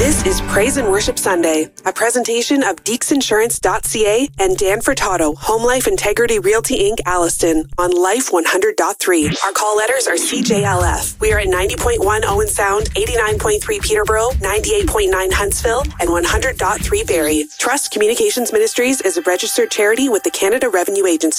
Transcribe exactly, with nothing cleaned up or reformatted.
This is Praise and Worship Sunday, a presentation of Deeks Insurance dot C A and Dan Furtado, Home Life Integrity Realty Incorporated, Alliston, on Life one hundred point three. Our call letters are C J L F. We are at ninety point one Owen Sound, eighty-nine point three Peterborough, ninety-eight point nine Huntsville, and one hundred point three Barrie. Trust Communications Ministries is a registered charity with the Canada Revenue Agency.